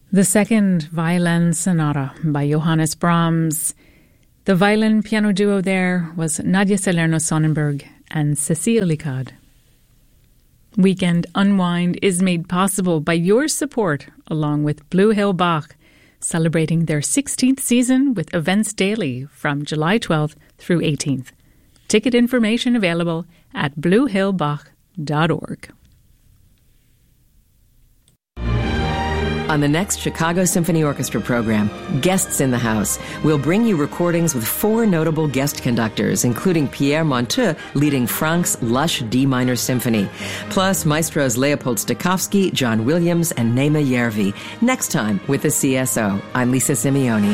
The Second Violin Sonata by Johannes Brahms. The violin piano duo there was Nadia Salerno-Sonnenberg and Cécile Licard. Weekend Unwind is made possible by your support, along with Blue Hill Bach, celebrating their 16th season with events daily from July 12th through 18th. Ticket information available at bluehillbach.org. On the next Chicago Symphony Orchestra program, Guests in the House, we'll bring you recordings with 4 notable guest conductors, including Pierre Monteux leading Franck's lush D minor symphony, plus maestros Leopold Stokowski, John Williams, and Naima Järvi. Next time with the CSO. I'm Lisa Simeoni.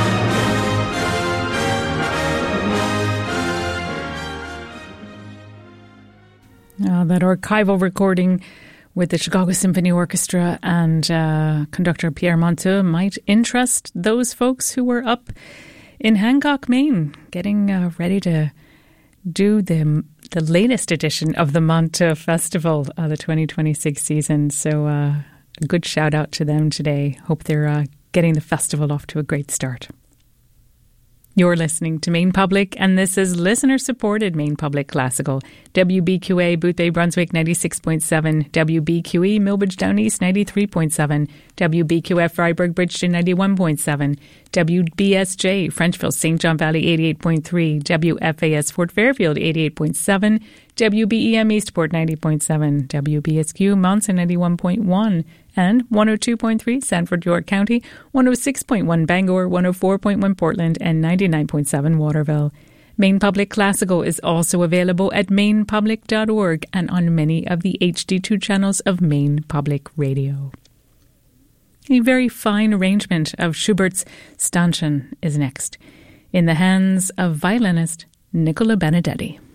That archival recording with the Chicago Symphony Orchestra and conductor Pierre Monteux might interest those folks who were up in Hancock, Maine, getting ready to do the latest edition of the Monteux Festival, the 2026 season. So a good shout out to them today. Hope they're getting the festival off to a great start. You're listening to Maine Public, and this is listener-supported Maine Public Classical. WBQA Boothbay Brunswick 96.7, WBQE Millbridge Down East 93.7, WBQF Freiburg Bridgeton 91.7, WBSJ Frenchville St. John Valley 88.3, WFAS Fort Fairfield 88.7, WBEM Eastport 90.7, WBSQ Monson 91.1, and 102.3 Sanford, York County, 106.1 Bangor, 104.1 Portland, and 99.7 Waterville. Maine Public Classical is also available at mainepublic.org and on many of the HD2 channels of Maine Public Radio. A very fine arrangement of Schubert's Stanchen is next, in the hands of violinist Nicola Benedetti.